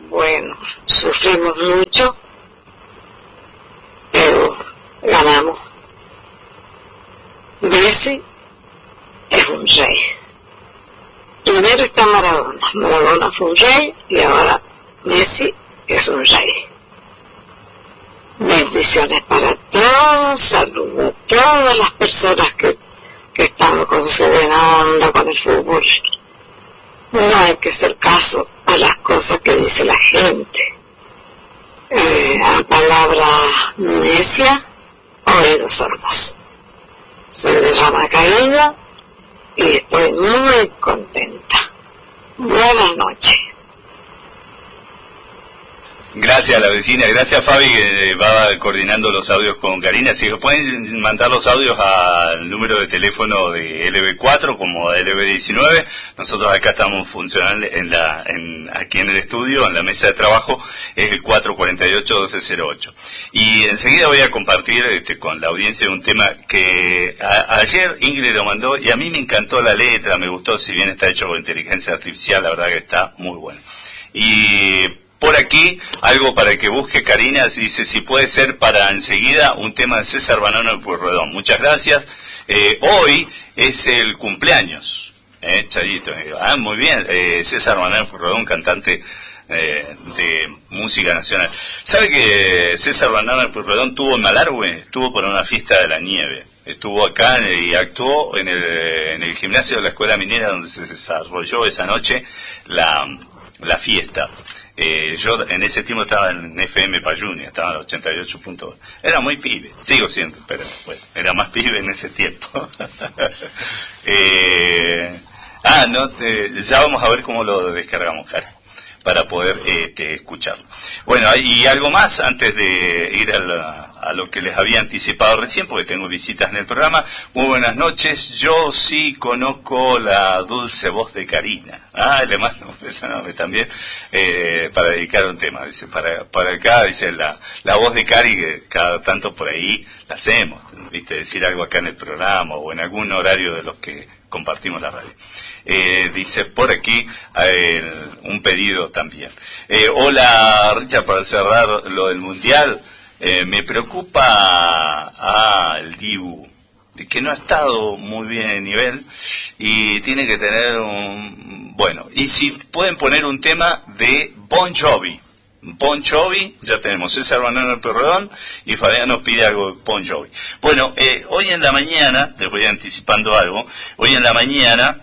Bueno, sufrimos mucho, pero ganamos. Messi es un rey. Primero está Maradona. Maradona fue un rey y ahora Messi es un rey. Bendiciones para todos, saludos a todas las personas que están con su buena onda con el fútbol. No hay que hacer caso a las cosas que dice la gente. A palabras necia, oídos sordos. Se me derrama cariño y estoy muy contenta. Buenas noches. Gracias a la vecina, gracias Fabi que va coordinando los audios con Karina. Si pueden mandar los audios al número de teléfono de LB4 como de LB19, nosotros acá estamos funcionando aquí en el estudio, en la mesa de trabajo, es el 448-1208. Y enseguida voy a compartir con la audiencia un tema que ayer Ingrid lo mandó y a mí me encantó la letra, me gustó, si bien está hecho con inteligencia artificial, la verdad que está muy bueno. Y por aquí, algo para que busque Karina, dice si puede ser para enseguida un tema de César Banana de Pueyrredón. Muchas gracias. Hoy es el cumpleaños, Chayito. Muy bien, César Banana de Pueyrredón, cantante de música nacional. ¿Sabe que César Banana de Pueyrredón tuvo en Malargüe? Estuvo por una fiesta de la nieve. Estuvo acá y actuó en el gimnasio de la Escuela Minera donde se desarrolló esa noche la fiesta. Yo en ese tiempo estaba en FM Payunia, estaba en 88 puntos. Era muy pibe, sigo siendo, pero bueno, era más pibe en ese tiempo. Ya vamos a ver cómo lo descargamos, Jara, para poder escucharlo. Bueno, y algo más antes de ir a lo que les había anticipado recién, porque tengo visitas en el programa. Muy buenas noches, yo sí conozco la dulce voz de Karina. Le mando un beso enorme también, para dedicar un tema. Dice, para acá, dice, la voz de Cari, que cada tanto por ahí la hacemos, ¿viste? Decir algo acá en el programa o en algún horario de los que compartimos la radio. Dice por aquí un pedido también. Hola Richard, para cerrar lo del mundial, me preocupa el Dibu, que no ha estado muy bien de nivel y tiene que tener y si pueden poner un tema de Bon Jovi. Bon Jovi, ya tenemos César Banana de Pueyrredón y Fabián nos pide algo de Bon Jovi. Bueno, hoy en la mañana, les voy anticipando algo, hoy en la mañana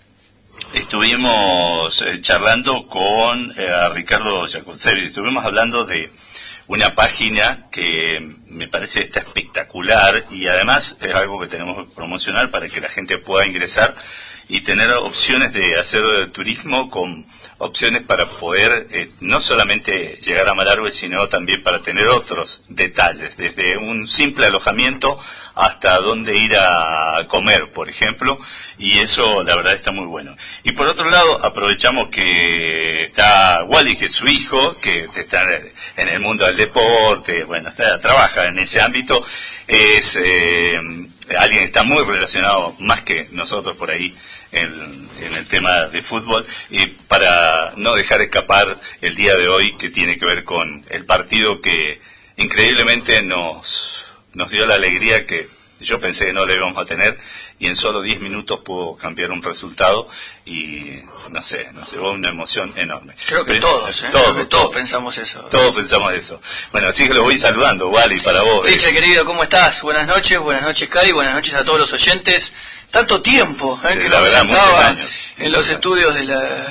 estuvimos charlando con Ricardo Jacobsevi, estuvimos hablando de una página que me parece está espectacular y además es algo que tenemos que promocionar para que la gente pueda ingresar y tener opciones de hacer turismo con opciones para poder no solamente llegar a Malargüe, sino también para tener otros detalles, desde un simple alojamiento hasta dónde ir a comer, por ejemplo, y eso la verdad está muy bueno. Y por otro lado, aprovechamos que está Wally, que es su hijo, que está en el mundo del deporte, trabaja en ese ámbito, es alguien que está muy relacionado, más que nosotros por ahí, en el tema de fútbol, y para no dejar escapar el día de hoy que tiene que ver con el partido que increíblemente nos dio la alegría que yo pensé que no le íbamos a tener y en solo 10 minutos pudo cambiar un resultado y no sé, hubo una emoción enorme. Creo que todos pensamos eso. Todos pensamos eso. Bueno, así que lo voy saludando, Wally, para vos. Richard, querido, ¿cómo estás? Buenas noches, Cari, buenas noches a todos los oyentes. Tanto tiempo que la verdad, muchos años. En los estudios de la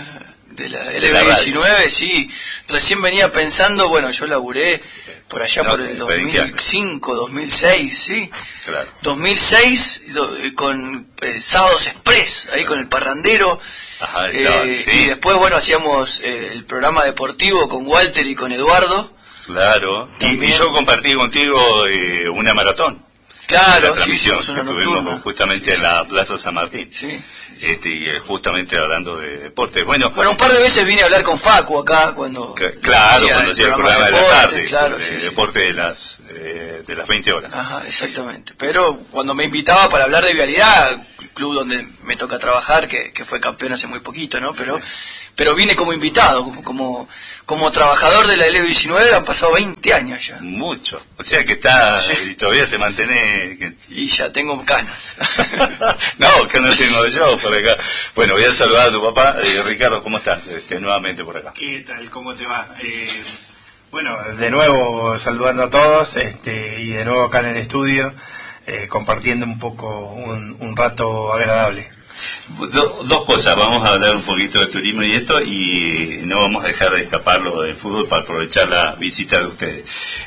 LB19, sí. Recién venía pensando, yo laburé por allá por el 2005, 2006, ¿sí? Claro. 2006 con Sábados Express, ahí con el parrandero. Ajá, sí. Y después, hacíamos el programa deportivo con Walter y con Eduardo. Claro. Y yo compartí contigo una maratón. Claro, sí, hicimos una estuvimos justamente en la Plaza San Martín. Sí. Y justamente hablando de deporte. Bueno, un par de veces vine a hablar con Facu acá cuando hacía el programa de la tarde, claro, deporte de las 20 horas. Ajá, exactamente. Pero cuando me invitaba para hablar de Vialidad, club donde me toca trabajar, que fue campeón hace muy poquito, ¿no? Pero pero vine como invitado, como trabajador de la LB19. Han pasado 20 años ya. Mucho. O sea que está, sí. Y todavía te mantenés. Y ya tengo canas. No, que no tengo yo por acá. Bueno, voy a saludar a tu papá. Ricardo, ¿cómo estás? Nuevamente por acá. ¿Qué tal? ¿Cómo te va? Bueno, de nuevo saludando a todos, y de nuevo acá en el estudio, compartiendo un poco un rato agradable. Dos cosas, vamos a hablar un poquito de turismo y esto, y no vamos a dejar de escapar lo del fútbol para aprovechar la visita de ustedes.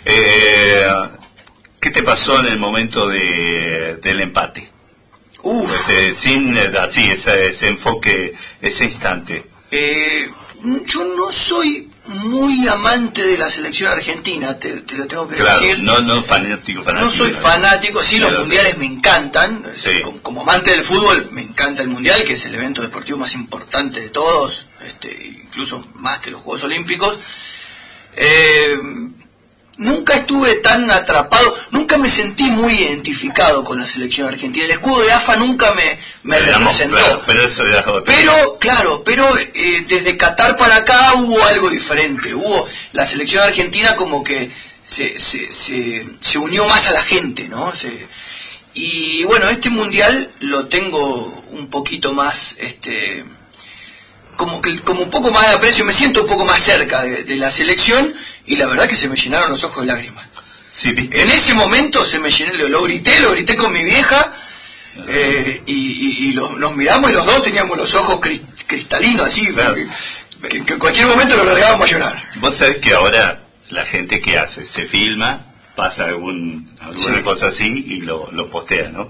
¿Qué te pasó en el momento del empate? Sin así ese enfoque, ese instante. Yo no soy muy amante de la selección argentina, te lo tengo que decir. No fanático. No soy fanático, sí, los mundiales me encantan. Sí. Como amante del fútbol, me encanta el mundial, que es el evento deportivo más importante de todos, incluso más que los Juegos Olímpicos. Nunca estuve tan atrapado, nunca me sentí muy identificado con la selección argentina. El escudo de AFA nunca me representó. Claro, pero eso era otro. Pero desde Qatar para acá hubo algo diferente. La selección argentina como que se unió más a la gente, ¿no? Y bueno, este mundial lo tengo un poquito más, como un poco más de aprecio, me siento un poco más cerca de la selección, y la verdad que se me llenaron los ojos de lágrimas. Sí, ¿viste? En ese momento se me llenó, lo grité con mi vieja, y nos miramos y los dos teníamos los ojos cristalinos así, claro. que en cualquier momento lo largábamos a llorar. Vos sabés que ahora la gente que hace, se filma, pasa alguna cosa así y lo postea, ¿no?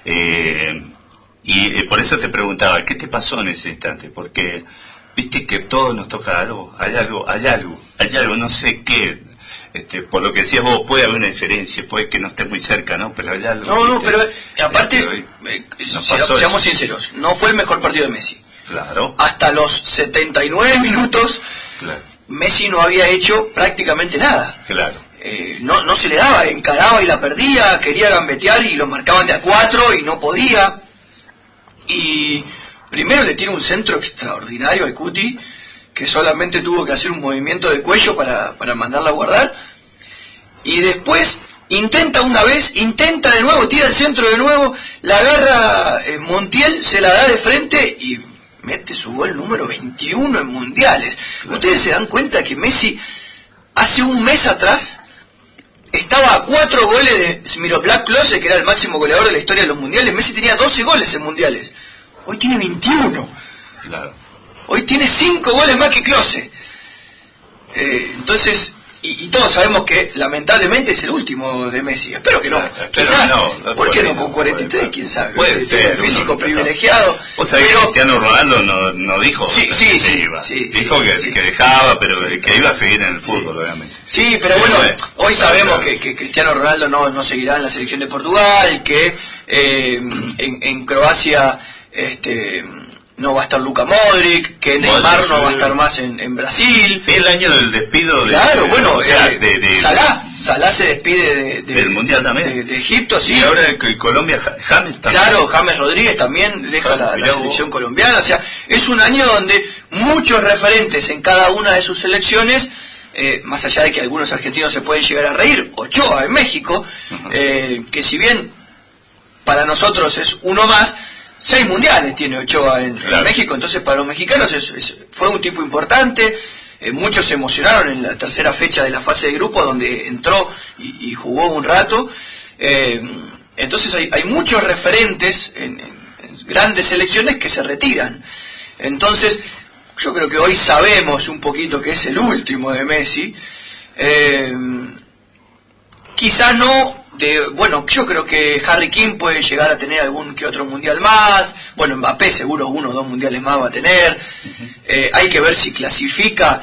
Y por eso te preguntaba, ¿qué te pasó en ese instante? Porque viste que todos nos toca algo, hay algo, no sé qué. Por lo que decías vos, puede haber una diferencia, puede que no estés muy cerca, ¿no? Pero hay algo. No, pero aparte, seamos sinceros, no fue el mejor partido de Messi. Claro. Hasta los 79 minutos, claro. Messi no había hecho prácticamente nada. Claro. No se le daba, encaraba y la perdía, quería gambetear y lo marcaban de a 4 y no podía. Y primero le tira un centro extraordinario al Cuti, que solamente tuvo que hacer un movimiento de cuello para mandarla a guardar. Y después intenta una vez, intenta de nuevo, tira el centro de nuevo, la agarra Montiel, se la da de frente y mete su gol número 21 en mundiales. Claro. Ustedes se dan cuenta que Messi hace un mes atrás estaba a 4 goles de Miroslav Klose, que era el máximo goleador de la historia de los mundiales. Messi tenía 12 goles en mundiales. Hoy tiene 21. Claro. Hoy tiene 5 goles más que Klose. Entonces, y todos sabemos que lamentablemente es el último de Messi. Espero que no. Quizás, ¿por qué no con 43? ¿Quién sabe? Puede ser. Un físico privilegiado. O sea, pero Cristiano Ronaldo no dijo sí, dijo que dejaba, pero que iba a seguir en el fútbol, obviamente. Sí, pero bueno, hoy sabemos que Cristiano Ronaldo no seguirá en la selección de Portugal, que en Croacia no va a estar Luka Modric, que Neymar no va a estar más en Brasil. El año del despido de... Claro, bueno, o sea, Salah se despide del Mundial también. De Egipto, sí. Y ahora Colombia, James también. Claro, James Rodríguez también deja la selección colombiana. O sea, es un año donde muchos referentes en cada una de sus selecciones, más allá de que algunos argentinos se pueden llegar a reír, Ochoa en México, que si bien para nosotros es uno más, 6 mundiales tiene Ochoa en México, entonces para los mexicanos fue un tipo importante. Muchos se emocionaron en la tercera fecha de la fase de grupo, donde entró y jugó un rato. Entonces hay muchos referentes en grandes selecciones que se retiran. Entonces yo creo que hoy sabemos un poquito que es el último de Messi. Quizás no... yo creo que Harry Kane puede llegar a tener algún que otro mundial más. Bueno, Mbappé seguro 1 o 2 mundiales más va a tener. Hay que ver si clasifica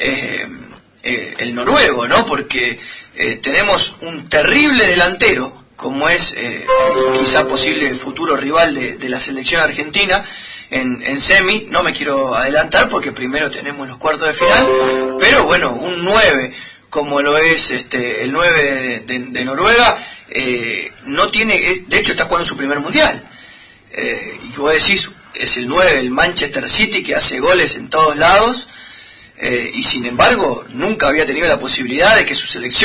el noruego, ¿no? Porque tenemos un terrible delantero, como es quizá posible futuro rival de la selección argentina en semi. No me quiero adelantar porque primero tenemos los cuartos de final, pero bueno, un 9 como lo es el 9 de Noruega, no tiene, de hecho está jugando su primer mundial. Y vos decís, es el 9 del Manchester City, que hace goles en todos lados, y sin embargo nunca había tenido la posibilidad de que su selección